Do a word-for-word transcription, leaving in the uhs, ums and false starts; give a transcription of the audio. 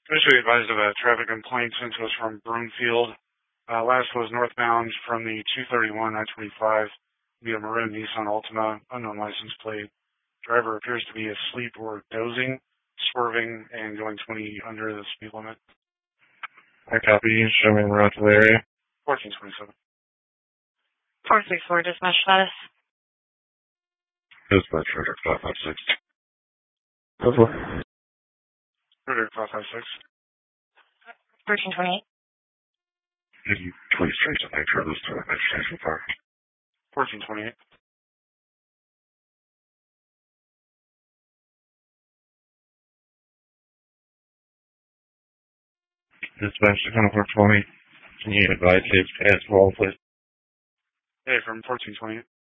Initially advised of a traffic complaint sent to us from Broomfield. Uh, last was northbound from the two thirty-one I twenty-five via maroon Nissan Altima, unknown license plate. Driver appears to be asleep or dozing, swerving, and going twenty under the speed limit. I copy. Show me the route to the area. fourteen twenty-seven. four three four, dispatch status. Dispatch, Frederick five five six. That's what? Frederick five five six. thirteen twenty-eight. Can you please trace the picture of this to a vegetation park? fourteen twenty-eight. Dispatch to twenty-four twenty. Can you advise safe as well, please? Hey, from fourteen twenty-eight.